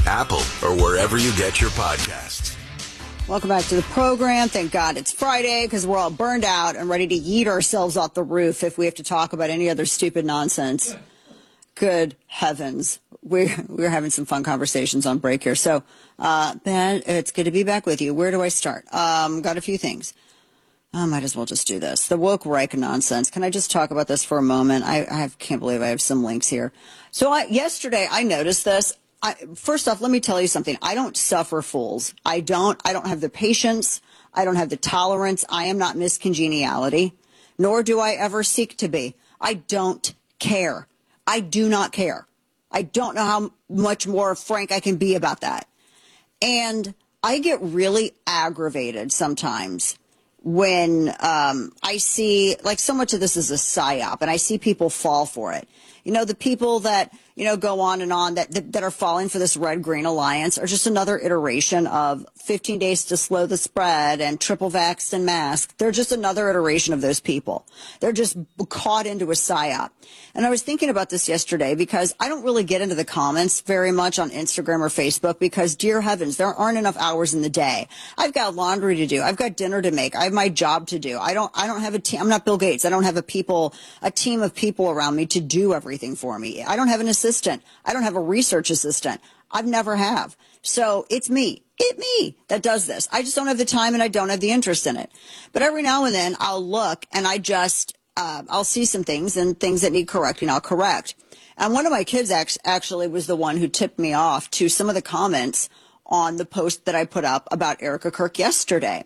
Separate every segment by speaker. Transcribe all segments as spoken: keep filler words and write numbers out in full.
Speaker 1: Apple, or wherever you get your podcasts.
Speaker 2: Welcome back to the program. Thank God it's Friday because we're all burned out and ready to yeet ourselves off the roof if we have to talk about any other stupid nonsense. Good heavens. We're, we're having some fun conversations on break here. So, uh, Ben, it's good to be back with you. Where do I start? Um, got a few things. I might as well just do this. The woke Reich nonsense. Can I just talk about this for a moment? I, I have, can't believe I have some links here. So I, yesterday I noticed this. I, first off, let me tell you something. I don't suffer fools. I don't. I don't have the patience. I don't have the tolerance. I am not Miss Congeniality, nor do I ever seek to be. I don't care. I do not care. I don't know how much more frank I can be about that. And I get really aggravated sometimes when um, I see, like, so much of this is a psyop, and I see people fall for it. You know, the people that, you know, go on and on that, that, that are falling for this red-green alliance are just another iteration of fifteen days to slow the spread and triple vaxxed and masked. They're just another iteration of those people. They're just caught into a psyop. And I was thinking about this yesterday because I don't really get into the comments very much on Instagram or Facebook because, dear heavens, there aren't enough hours in the day. I've got laundry to do. I've got dinner to make. I have my job to do. I don't, I don't have a team. I'm not Bill Gates. I don't have a people, a team of people around me to do everything for me. I don't have an assistant. I don't have a research assistant. I've never have. So it's me. It me that does this. I just don't have the time and I don't have the interest in it. But every now and then I'll look and I just, uh, I'll see some things and things that need correcting. I'll correct. And one of my kids actually was the one who tipped me off to some of the comments on the post that I put up about Erica Kirk yesterday.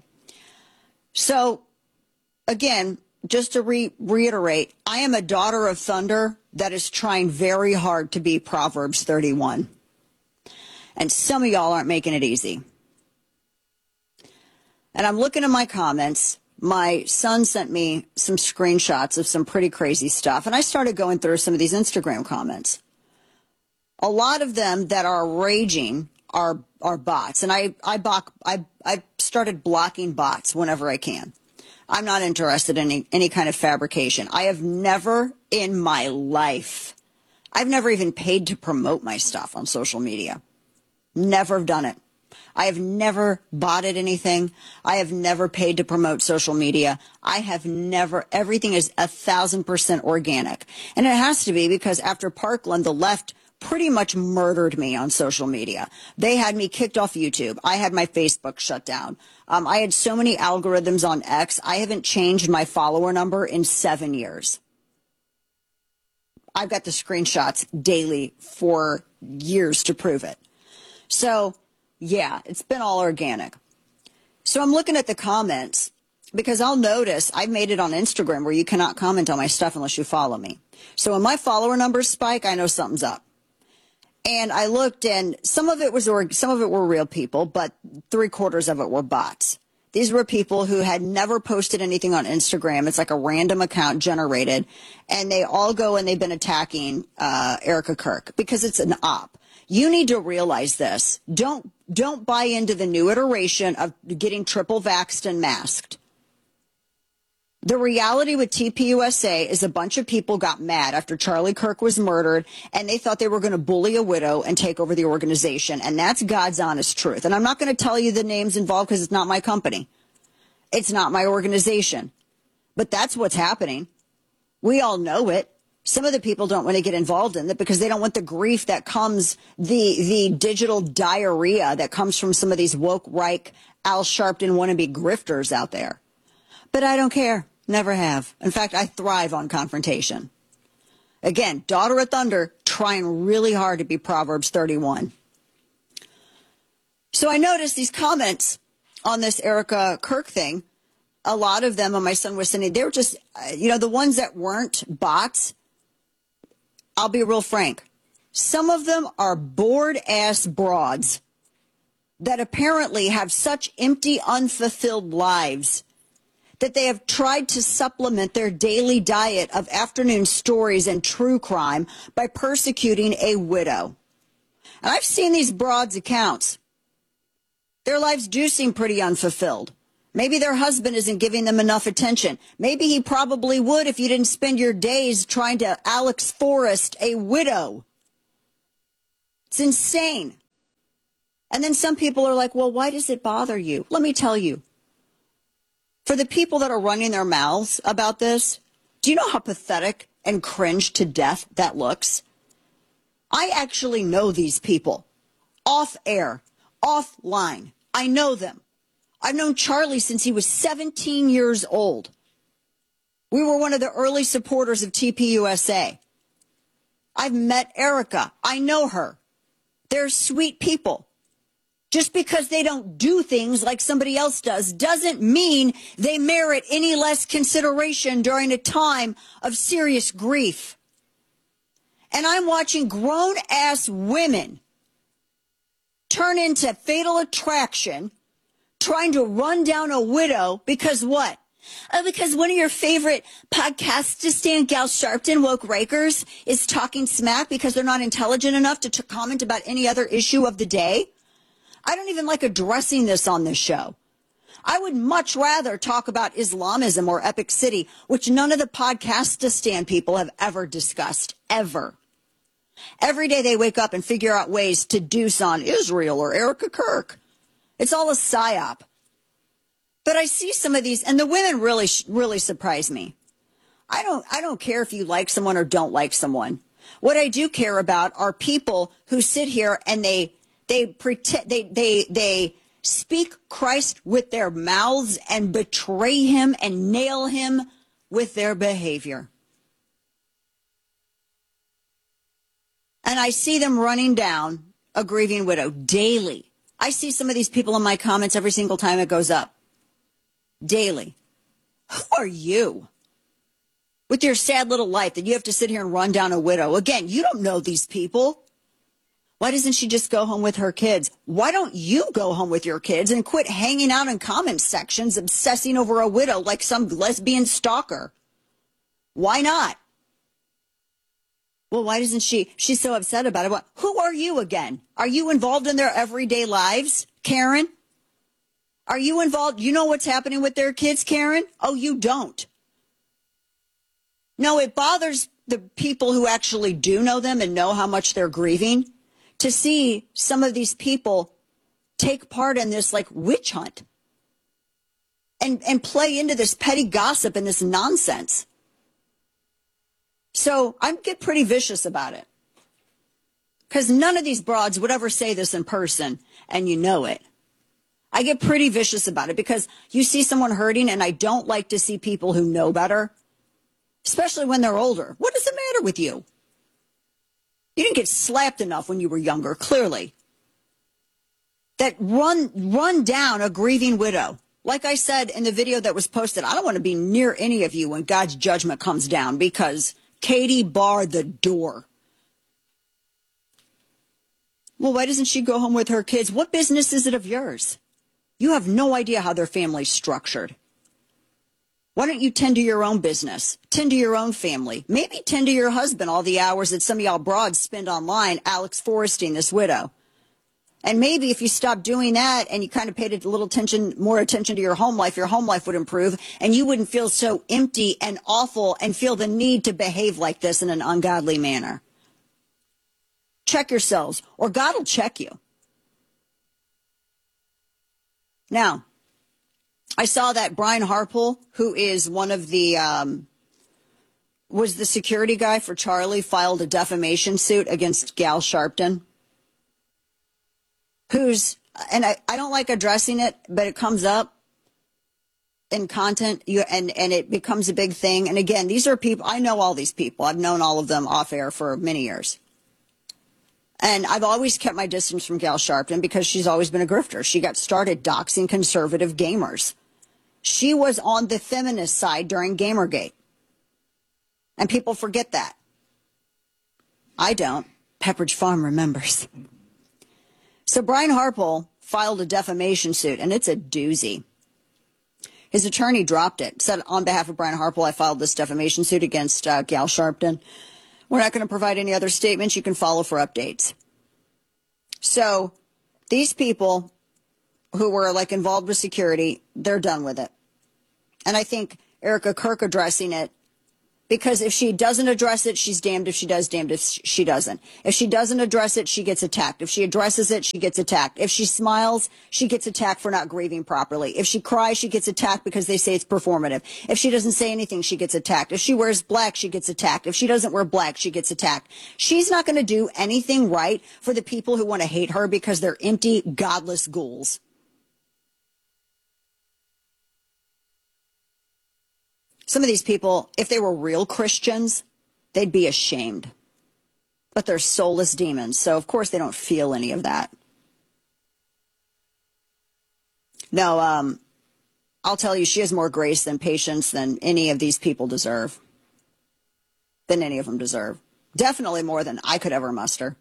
Speaker 2: So again, just to re- reiterate, I am a daughter of thunder that is trying very hard to be Proverbs thirty-one. And some of y'all aren't making it easy. And I'm looking at my comments. My son sent me some screenshots of some pretty crazy stuff. And I started going through some of these Instagram comments. A lot of them that are raging are are bots. And I, I, block, I, I started blocking bots whenever I can. I'm not interested in any, any kind of fabrication. I have never in my life, I've never even paid to promote my stuff on social media. Never done it. I have never botted anything. I have never paid to promote social media. I have never, everything is a thousand percent organic. And it has to be because after Parkland, the left pretty much murdered me on social media. They had me kicked off YouTube. I had my Facebook shut down. Um, I had so many algorithms on X. I haven't changed my follower number in seven years. I've got the screenshots daily for years to prove it. So, yeah, it's been all organic. So I'm looking at the comments because I'll notice I've made it on Instagram where you cannot comment on my stuff unless you follow me. So when my follower numbers spike, I know something's up. And I looked, and some of it was, or some of it were real people, but three quarters of it were bots. These were people who had never posted anything on Instagram. It's like a random account generated, and they all go and they've been attacking uh, Erica Kirk because it's an op. You need to realize this. Don't don't buy into the new iteration of getting triple vaxxed and masked. The reality with T P U S A is a bunch of people got mad after Charlie Kirk was murdered, and they thought they were going to bully a widow and take over the organization. And that's God's honest truth. And I'm not going to tell you the names involved because it's not my company. It's not my organization. But that's what's happening. We all know it. Some of the people don't want to get involved in it because they don't want the grief that comes, the the digital diarrhea that comes from some of these woke, Reich, Al Sharpton wannabe grifters out there. But I don't care. Never have. In fact, I thrive on confrontation. Again, daughter of thunder, trying really hard to be Proverbs thirty-one. So I noticed these comments on this Erica Kirk thing. A lot of them, and my son was sending, they were just, you know, the ones that weren't bots. I'll be real frank. Some of them are bored-ass broads that apparently have such empty, unfulfilled lives that they have tried to supplement their daily diet of afternoon stories and true crime by persecuting a widow. And I've seen these broads' accounts. Their lives do seem pretty unfulfilled. Maybe their husband isn't giving them enough attention. Maybe he probably would if you didn't spend your days trying to Alex Forrest a widow. It's insane. And then some people are like, well, why does it bother you? Let me tell you. For the people that are running their mouths about this, do you know how pathetic and cringe to death that looks? I actually know these people. Off air, offline. I know them. I've known Charlie since he was seventeen years old. We were one of the early supporters of T P U S A. I've met Erica. I know her. They're sweet people. Just because they don't do things like somebody else does doesn't mean they merit any less consideration during a time of serious grief. And I'm watching grown-ass women turn into Fatal Attraction trying to run down a widow because what? Oh, because one of your favorite podcastistan, Gal Sharpton, woke rakers, is talking smack because they're not intelligent enough to t- comment about any other issue of the day. I don't even like addressing this on this show. I would much rather talk about Islamism or Epic City, which none of the podcastistan people have ever discussed, ever. Every day they wake up and figure out ways to deuce on Israel or Erica Kirk. It's all a psyop. But I see some of these, and the women really, really surprise me. I don't, I don't care if you like someone or don't like someone. What I do care about are people who sit here and they, they pretend, they, they, they speak Christ with their mouths and betray him and nail him with their behavior. And I see them running down a grieving widow daily. I see some of these people in my comments every single time it goes up. Daily. Who are you? With your sad little life that you have to sit here and run down a widow. Again, you don't know these people. Why doesn't she just go home with her kids? Why don't you go home with your kids and quit hanging out in comment sections obsessing over a widow like some lesbian stalker? Why not? Well, why doesn't she? She's so upset about it. Well, who are you again? Are you involved in their everyday lives, Karen? Are you involved? You know what's happening with their kids, Karen? Oh, you don't. No, it bothers the people who actually do know them and know how much they're grieving to see some of these people take part in this like witch hunt and, and play into this petty gossip and this nonsense. So I get pretty vicious about it because none of these broads would ever say this in person, and you know it. I get pretty vicious about it because you see someone hurting, and I don't like to see people who know better, especially when they're older. What is the matter with you? You didn't get slapped enough when you were younger, clearly. That run, run down a grieving widow. Like I said in the video that was posted, I don't want to be near any of you when God's judgment comes down because Katie barred the door. Well, why doesn't she go home with her kids? What business is it of yours? You have no idea how their family's structured. Why don't you tend to your own business? Tend to your own family. Maybe tend to your husband all the hours that some of y'all broads spend online, Alex Foresting, this widow. And maybe if you stopped doing that and you kind of paid a little attention, more attention to your home life, your home life would improve and you wouldn't feel so empty and awful and feel the need to behave like this in an ungodly manner. Check yourselves or God will check you. Now, I saw that Brian Harpole, who is one of the, um, was the security guy for Charlie, filed a defamation suit against Gal Sharpton. Who's, and I, I don't like addressing it, but it comes up in content you, and, and it becomes a big thing. And again, these are people, I know all these people. I've known all of them off air for many years. And I've always kept my distance from Gal Sharpton because she's always been a grifter. She got started doxing conservative gamers. She was on the feminist side during Gamergate. And people forget that. I don't. Pepperidge Farm remembers. So Brian Harpole filed a defamation suit, and it's a doozy. His attorney dropped it, said on behalf of Brian Harpole, I filed this defamation suit against uh, Gal Sharpton. We're not going to provide any other statements. You can follow for updates. So these people who were like involved with security, they're done with it. And I think Erica Kirk addressing it Because if she doesn't address it, she's damned if she does, damned if she doesn't. If she doesn't address it, she gets attacked. If she addresses it, she gets attacked. If she smiles, she gets attacked for not grieving properly. If she cries, she gets attacked because they say it's performative. If she doesn't say anything, she gets attacked. If she wears black, she gets attacked. If she doesn't wear black, she gets attacked. She's not going to do anything right for the people who want to hate her because they're empty, godless ghouls. Some of these people, if they were real Christians, they'd be ashamed. But they're soulless demons, so of course they don't feel any of that. No, um, I'll tell you, she has more grace than patience than any of these people deserve. Than any of them deserve. Definitely more than I could ever muster.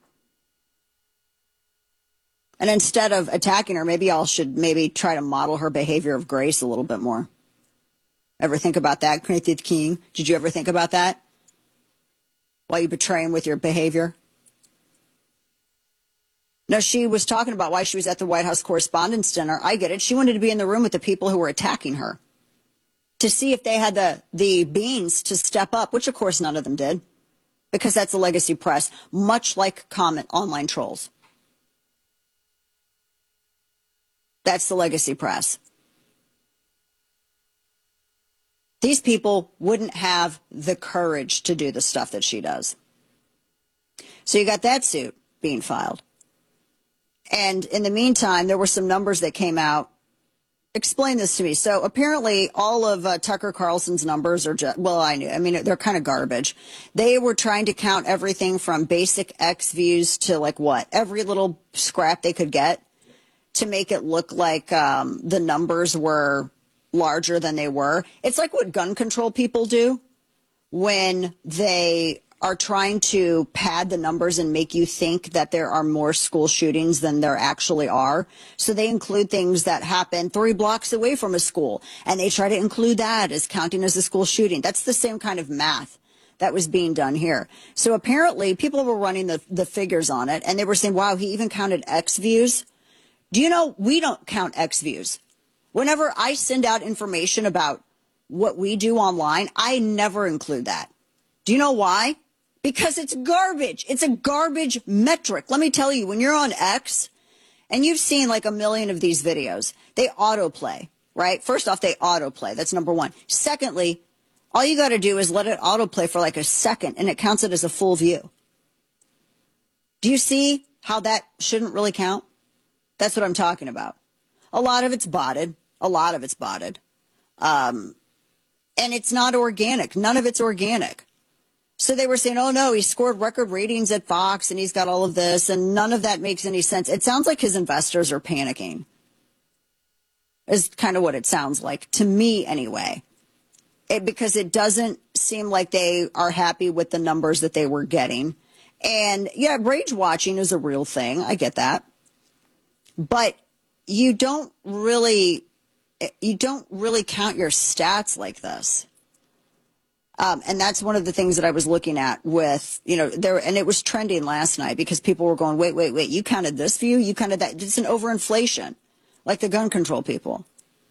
Speaker 2: And instead of attacking her, maybe I should maybe try to model her behavior of grace a little bit more. Ever think about that, Created King? Did you ever think about that? While you betray him with your behavior? No, she was talking about why she was at the White House Correspondents' Dinner. I get it. She wanted to be in the room with the people who were attacking her to see if they had the, the beans to step up, which, of course, none of them did, because that's the legacy press, much like comment online trolls. That's the legacy press. These people wouldn't have the courage to do the stuff that she does. So you got that suit being filed. And in the meantime, there were some numbers that came out. Explain this to me. So apparently all of uh, Tucker Carlson's numbers are just, well, I knew, I mean, they're kind of garbage. They were trying to count everything from basic X views to like what? Every little scrap they could get to make it look like um, the numbers were larger than they were. It's like what gun control people do when they are trying to pad the numbers and make you think that there are more school shootings than there actually are. So they include things that happen three blocks away from a school, and they try to include that as counting as a school shooting. That's the same kind of math that was being done here. So apparently people were running the, the figures on it, and they were saying, wow, he even counted X views. Do you know we don't count X views? Whenever I send out information about what we do online, I never include that. Do you know why? Because it's garbage. It's a garbage metric. Let me tell you, when you're on X, and you've seen like a million of these videos, they autoplay, right? First off, they autoplay. That's number one. Secondly, all you got to do is let it autoplay for like a second, and it counts it as a full view. Do you see how that shouldn't really count? That's what I'm talking about. A lot of it's botted. A lot of it's botted. Um, and it's not organic. None of it's organic. So they were saying, oh, no, he scored record ratings at Fox and he's got all of this. And none of that makes any sense. It sounds like his investors are panicking is kind of what it sounds like to me anyway, it, because it doesn't seem like they are happy with the numbers that they were getting. And yeah, rage watching is a real thing. I get that. But you don't really you don't really count your stats like this. Um, and that's one of the things that I was looking at with, you know, there, and it was trending last night because people were going, wait, wait, wait, you counted this view? You counted that? It's an overinflation, like the gun control people.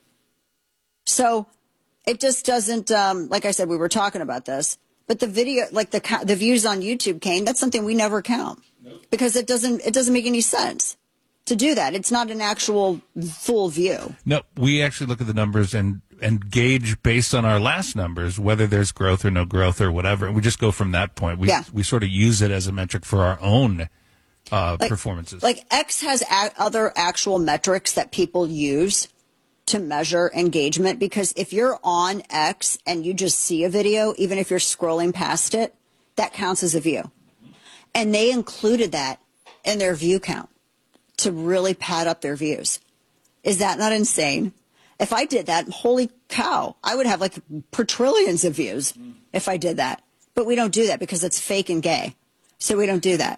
Speaker 2: So it just doesn't, um, like I said, we were talking about this, but the video, like the the views on YouTube, Kane, that's something we never count. Nope. Because it doesn't it doesn't make any sense to do that. It's not an actual full view.
Speaker 3: No, we actually look at the numbers and, and gauge based on our last numbers whether there's growth or no growth or whatever. And we just go from that point. We
Speaker 2: yeah.
Speaker 3: we sort of use it as a metric for our own uh,
Speaker 2: like,
Speaker 3: performances.
Speaker 2: Like X has a- other actual metrics that people use to measure engagement, because if you're on X and you just see a video, even if you're scrolling past it, that counts as a view. And they included that in their view count to really pad up their views. Is that not insane? If I did that, holy cow, I would have like quadrillions of views if I did that. But we don't do that because it's fake and gay. So we don't do that.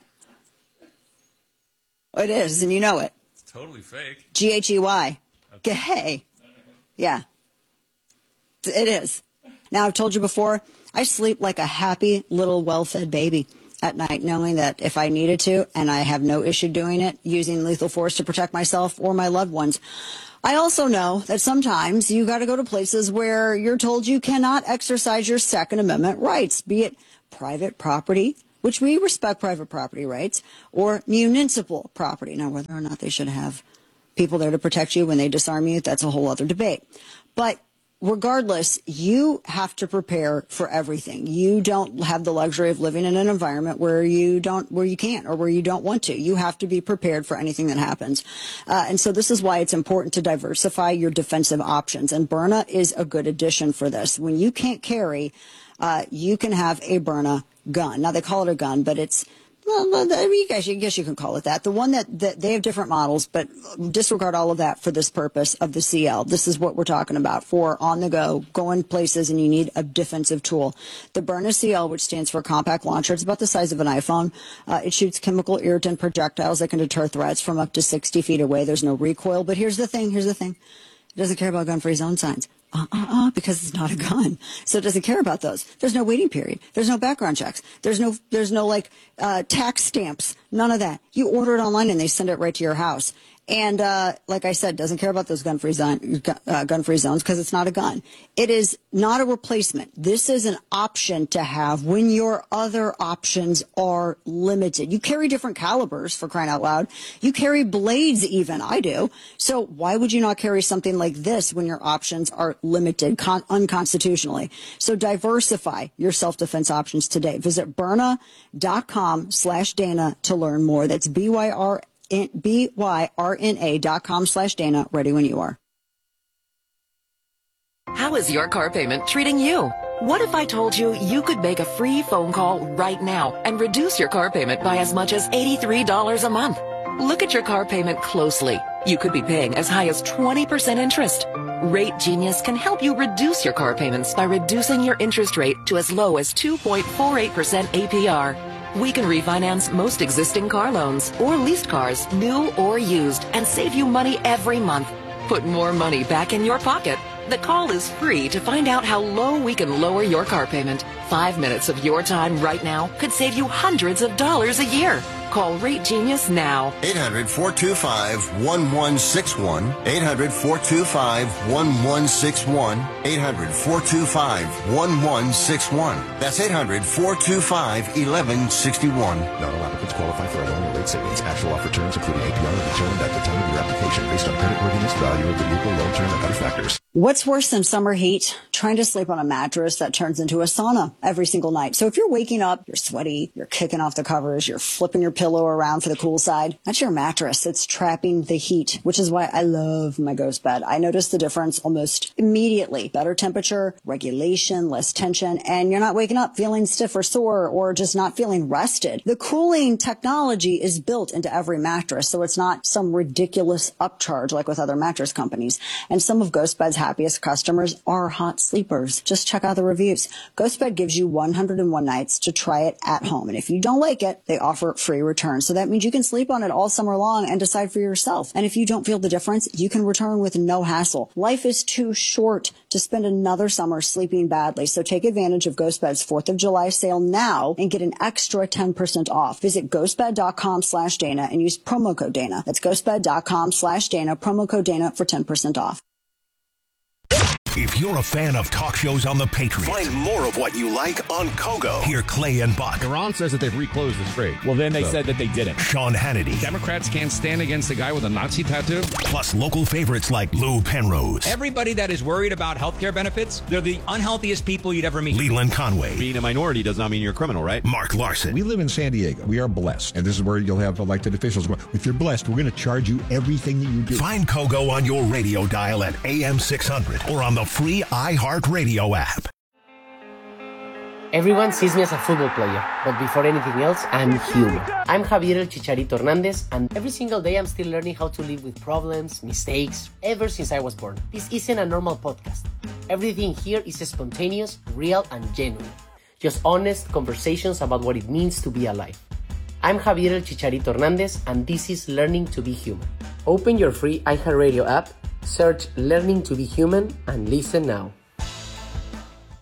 Speaker 2: It is, and you know it.
Speaker 3: It's totally fake.
Speaker 2: G H E Y. Gay. Yeah. It is. Now, I've told you before, I sleep like a happy little well-fed baby. at night knowing that if I needed to, and I have no issue doing it, using lethal force to protect myself or my loved ones. I also know that sometimes you got to go to places where you're told you cannot exercise your Second Amendment rights, be it private property, which we respect private property rights, or municipal property. Now, whether or not they should have people there to protect you when they disarm you, that's a whole other debate. But regardless, you have to prepare for everything. You don't have the luxury of living in an environment where you don't, where you can't, or where you don't want to. You have to be prepared for anything that happens. Uh, and so this is why it's important to diversify your defensive options. And Byrna is a good addition for this. When you can't carry, uh, you can have a Byrna gun. Now they call it a gun, but it's, well, I mean, you guys, I guess you can call it that. The one that, that they have different models, but disregard all of that for this purpose of the C L. This is what we're talking about for on the go, going places, and you need a defensive tool. The Byrna C L, which stands for Compact Launcher, it's about the size of an iPhone. Uh, it shoots chemical irritant projectiles that can deter threats from up to sixty feet away. There's no recoil. But here's the thing. Here's the thing. It doesn't care about gun-free zone signs. Uh, uh, uh, because it's not a gun. So it doesn't care about those. There's no waiting period. There's no background checks. There's no, there's no like, uh, tax stamps. None of that. You order it online and they send it right to your house. And, uh, like I said, doesn't care about those gun-free zone, uh, gun-free zones because it's not a gun. It is not a replacement. This is an option to have when your other options are limited. You carry different calibers, for crying out loud. You carry blades even. I do. So why would you not carry something like this when your options are limited con- unconstitutionally? So diversify your self-defense options today. Visit Byrna.com slash Dana to learn more. That's B Y R B Y R N A dot com slash Dana. Ready when you are.
Speaker 4: How is your car payment treating you? What if I told you you could make a free phone call right now and reduce your car payment by as much as eighty-three dollars a month? Look at your car payment closely. You could be paying as high as twenty percent interest. Rate Genius can help you reduce your car payments by reducing your interest rate to as low as two point four eight percent A P R. We can refinance most existing car loans or leased cars, new or used, and save you money every month. Put more money back in your pocket. The call is free to find out how low we can lower your car payment. Five minutes of your time right now could save you hundreds of dollars a year. Call Rate Genius now.
Speaker 5: eight hundred, four two five, one one six one. eight hundred, four two five, one one six one. eight hundred, four two five, one one six one. That's eight hundred, four two five, one one six one.
Speaker 6: Not all applicants qualify for a loan or rate savings. Actual offer terms, including A P R, are determined at the time of your application based on creditworthiness, value of the vehicle, loan term, and other factors.
Speaker 2: What's worse than summer heat? Trying to sleep on a mattress that turns into a sauna every single night. So if you're waking up, you're sweaty, you're kicking off the covers, you're flipping your pillow around for the cool side, that's your mattress. It's trapping the heat, which is why I love my Ghost bed. I notice the difference almost immediately. Better temperature, regulation, less tension, and you're not waking up feeling stiff or sore or just not feeling rested. The cooling technology is built into every mattress, so it's not some ridiculous upcharge like with other mattress companies. And some of Ghost Bed's happiest customers are hot sleepers. Just check out the reviews. GhostBed gives you one hundred one nights to try it at home. And if you don't like it, they offer free returns. So that means you can sleep on it all summer long and decide for yourself. And if you don't feel the difference, you can return with no hassle. Life is too short to spend another summer sleeping badly. So take advantage of GhostBed's fourth of July sale now and get an extra ten percent off. Visit ghostbed.com slash Dana and use promo code Dana. That's ghostbed.com slash Dana, promo code Dana for ten percent off.
Speaker 7: If you're a fan of talk shows on the Patriot,
Speaker 1: Find more of what you like on Kogo.
Speaker 7: hear Clay and Buck,
Speaker 8: Iran says that they've reclosed the strait. Well, then they
Speaker 9: So-
Speaker 8: said that they didn't.
Speaker 7: Sean Hannity,
Speaker 9: Democrats can't stand against a guy with a Nazi tattoo.
Speaker 7: plus local favorites like Lou Penrose,
Speaker 10: Everybody that is worried about health care benefits, they're the unhealthiest people you'd ever meet.
Speaker 7: Leland Conway,
Speaker 8: Being a minority does not mean you're a criminal, right?
Speaker 7: Mark Larson,
Speaker 6: We live in San Diego. We are blessed. And this is where you'll have elected officials going, if you're blessed, we're going to charge you everything that you do.
Speaker 7: Find Kogo on your radio dial at A M six hundred or on the free iHeartRadio app.
Speaker 11: Everyone sees me as a football player, but before anything else, I'm human. I'm Javier El Chicharito Hernandez, and every single day I'm still learning how to live with problems, mistakes, ever since I was born. This isn't a normal podcast. Everything here is spontaneous, real, and genuine. Just honest conversations about what it means to be alive. I'm Javier El Chicharito Hernandez, and this is Learning to be Human. Open your free iHeartRadio app, search Learning to be Human, and listen now.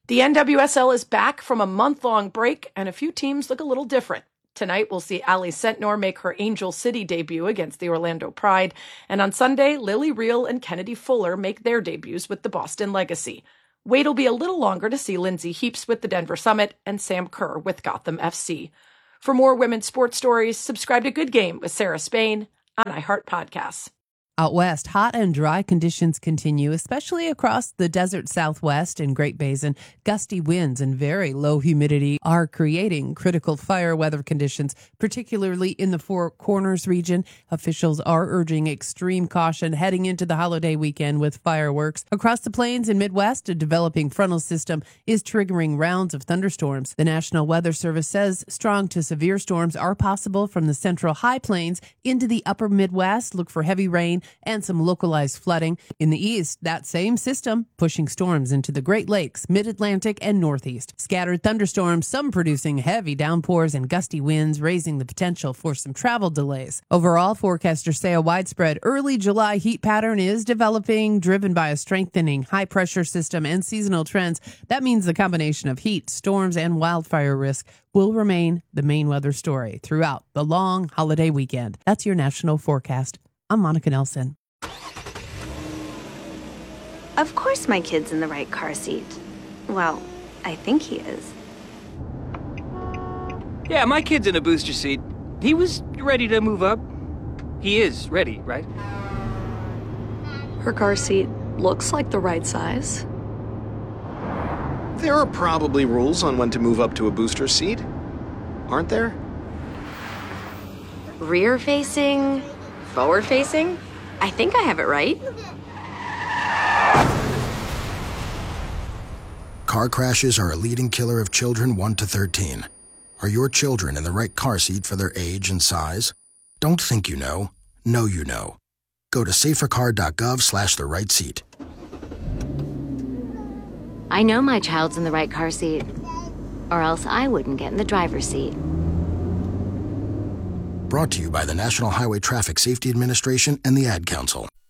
Speaker 12: The N W S L is back from a month-long break, and a few teams look a little different. Tonight, we'll see Ali Sentnor make her Angel City debut against the Orlando Pride. And on Sunday, Lily Reel and Kennedy Fuller make their debuts with the Boston Legacy. Wait will be a little longer to see Lindsay Heaps with the Denver Summit and Sam Kerr with Gotham F C. For more women's sports stories, subscribe to Good Game with Sarah Spain on iHeart Podcasts.
Speaker 13: Out west, hot and dry conditions continue, especially across the desert southwest and Great Basin. Gusty winds and very low humidity are creating critical fire weather conditions, particularly in the Four Corners region. Officials are urging extreme caution heading into the holiday weekend with fireworks. Across the plains and Midwest, a developing frontal system is triggering rounds of thunderstorms. The National Weather Service says strong to severe storms are possible from the central high plains into the upper Midwest. Look for heavy rain and some localized flooding. In the east, that same system pushing storms into the Great Lakes, Mid-Atlantic, and Northeast. Scattered thunderstorms, some producing heavy downpours and gusty winds, raising the potential for some travel delays. Overall, forecasters say a widespread early July heat pattern is developing, driven by a strengthening high-pressure system and seasonal trends. That means the combination of heat, storms, and wildfire risk will remain the main weather story throughout the long holiday weekend. That's your national forecast. I'm Monica Nelson.
Speaker 14: Of course my kid's in the right car seat. Well, I think he is.
Speaker 15: Yeah, my kid's in a booster seat. He was ready to move up. He is ready, right?
Speaker 16: Her car seat looks like the right size.
Speaker 17: There are probably rules on when to move up to a booster seat, aren't there?
Speaker 14: Rear facing, forward facing? I think I have it right.
Speaker 18: Car crashes are a leading killer of children one to thirteen. Are your children in the right car seat for their age and size? Don't think you know. Know you know. Go to safercar.gov slash the right seat.
Speaker 19: I know my child's in the right car seat, or else I wouldn't get in the driver's seat.
Speaker 18: Brought to you by the National Highway Traffic Safety Administration and the Ad Council.